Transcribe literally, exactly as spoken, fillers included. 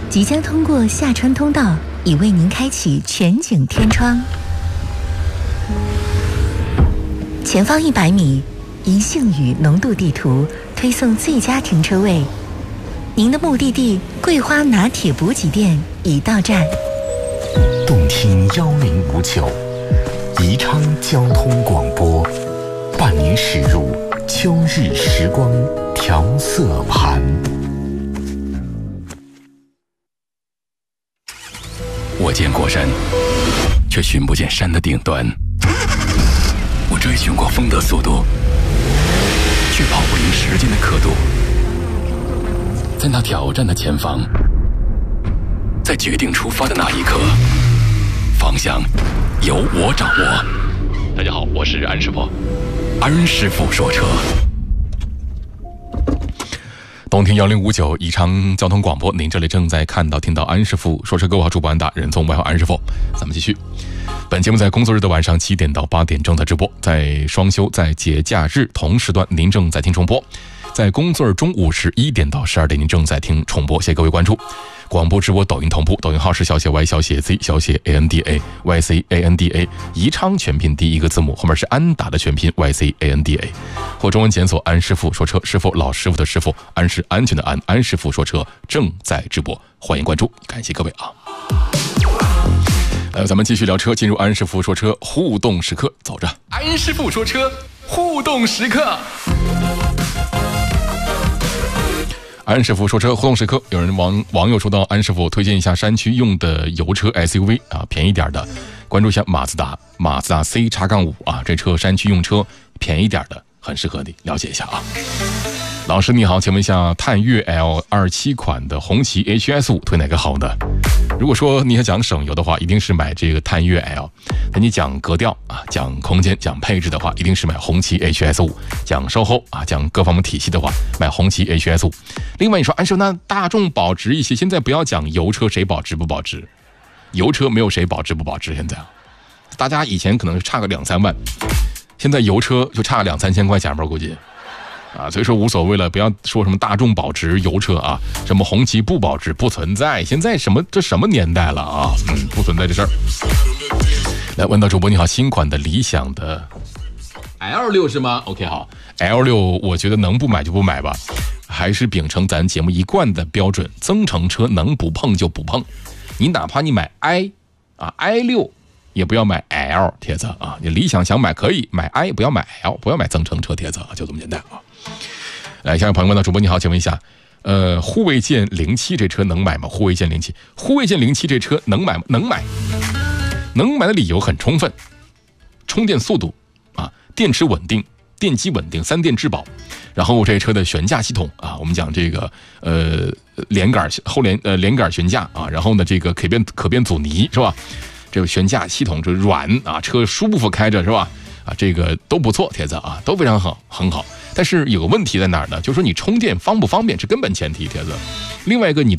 即将通过下川通道，已为您开启全景天窗。前方一百米，宜兴宇浓度地图推送最佳停车位。您的目的地桂花拿铁补给店已到站。 动听幺零五九，宜昌交通广播，伴您驶入秋日时光调色盘。 我见过山，却寻不见山的顶端。我追寻过风的速度，却跑不赢时间的刻度。在那挑战的前方，在决定出发的那一刻，方向由我掌握。大家好，我是安师傅，安师傅说车。动听幺零五九宜昌交通广播，您这里正在看到听到安师傅说车。各位好，主播安达，人从外号安师傅。咱们继续，本节目在工作日的晚上七点到八点正在直播，在双休在节假日同时段您正在听重播，在工作日中午十一点到十二点您正在听重播，谢谢各位关注。广播直播抖音同步，抖音号是小写 Y 小写 Z 小写 A N D A Y C A N D A， 宜昌全拼第一个字母后面是安达的全拼 Y C A N D A， 或中文检索安师傅说车，师傅老师傅的师傅，安是安全的安，安师傅说车正在直播，欢迎关注，感谢各位啊。呃，咱们继续聊车，进入安师傅说车互动时刻，走着。安师傅说车互动时刻。安师傅说车互动时刻，有人网网友说到，安师傅推荐一下山区用的油车 S U V 啊，便宜点的，关注一下马自达马自达 C 叉杠五啊，这车山区用车便宜点的，很适合你了解一下啊。老师你好，请问一下探岳 L 二十七款的红旗 H S 五 推哪个好呢？如果说你要讲省油的话，一定是买这个探岳 L， 那你讲格调啊，讲空间讲配置的话，一定是买红旗 H S 五， 讲售后啊，讲各方面体系的话，买红旗 H S 五。 另外你说安师傅那大众保值一些，现在不要讲油车谁保值不保值，油车没有谁保值不保值，现在大家以前可能差个两三万，现在油车就差两三千块钱吧，估计啊，所以说无所谓了，不要说什么大众保值油车啊，什么红旗不保值不存在，现在什么这什么年代了啊，嗯，不存在这事儿。来问到主播你好，新款的理想的 L 六 是吗 ？OK 好 ，L 六 我觉得能不买就不买吧，还是秉承咱节目一贯的标准，增程车能不碰就不碰，你哪怕你买 I 啊 I 六。也不要买 L 帖子啊！你理想想买可以买 I， 不要买 L， 不要买增程车帖子啊，就这么简单啊！来，下位朋友问到主播你好，请问一下，呃，护卫舰零七这车能买吗？护卫舰零七，护卫舰零七这车能买吗？能买，能买的理由很充分，充电速度啊，电池稳定，电机稳定，三电质保，然后这车的悬架系统啊，我们讲这个呃连杆后连呃连杆悬架啊，然后呢这个可变可变阻尼是吧？这个悬架系统这软啊，车舒服开着是吧？啊，这个都不错，帖子啊都非常好，很好。但是有个问题在哪儿呢？就是说你充电方不方便是根本前提，帖子。另外一个你